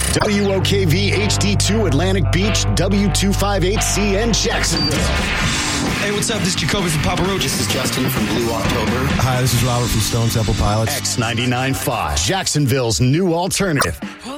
WOKV HD2 Atlantic Beach, W258CN Jacksonville. Hey, what's up? This is Jacoby from Papa Roach. This is Justin from Blue October. Hi, this is Robert from Stone Temple Pilots. X99.5, Jacksonville's new alternative.